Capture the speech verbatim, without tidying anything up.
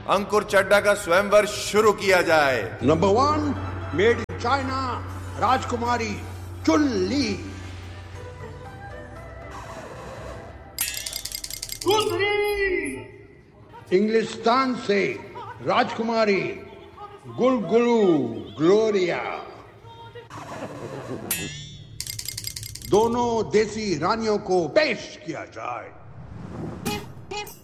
अंकुर चड्ढा का स्वयंवर शुरू किया जाए। Number one, made in China, राजकुमारी चुन ली। इंग्लिस्तान से राजकुमारी गुलगुलू ग्लोरिया। दोनों देसी रानियों को पेश किया जाए।